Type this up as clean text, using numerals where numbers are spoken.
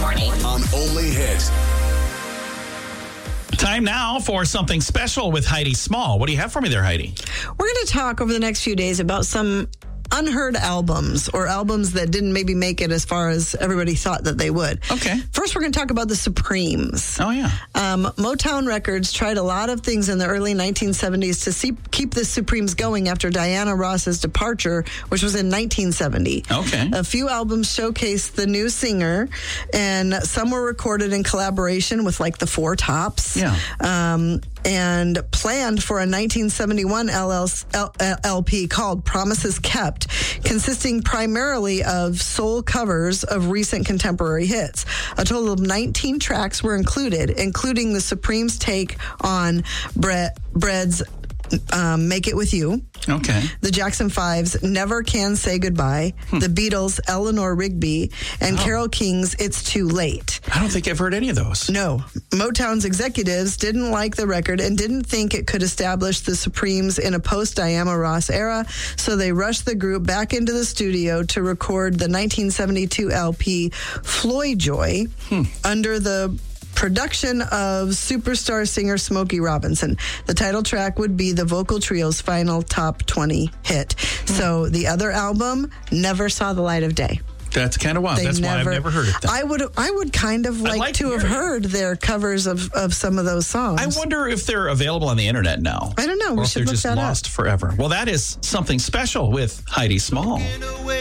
morning. On Only Hit. Time now for something special with Heidi Small. What do you have for me there, Heidi? We're going to talk over the next few days about some unheard albums or albums that didn't maybe make it as far as everybody thought that they would. Okay. First, we're going to talk about the Supremes. Oh, yeah. Motown Records tried a lot of things in the early 1970s to keep the Supremes going after Diana Ross's departure, which was in 1970. Okay. A few albums showcased the new singer, and some were recorded in collaboration with like the Four Tops. Yeah. And planned for a 1971 LP called Promises Kept, consisting primarily of soul covers of recent contemporary hits. A total of 19 tracks were included, including the Supremes' take on Bread's Make It With You. Okay. The Jackson 5's Never Can Say Goodbye, the Beatles' Eleanor Rigby, and Carole King's It's Too Late. I don't think I've heard any of those. No. Motown's executives didn't like the record and didn't think it could establish the Supremes in a post-Diana Ross era, so they rushed the group back into the studio to record the 1972 LP Floyd Joy under the production of superstar singer Smokey Robinson. The title track would be the vocal trio's final top 20 hit. So the other album never saw the light of day. That's kind of wild. That's why I've never heard it then. I would kind of like to have heard their covers of some of those songs. I wonder if they're available on the internet now. I don't know. We Or if should they're look just that up. lost forever. Well, that is something special with Heidi Small.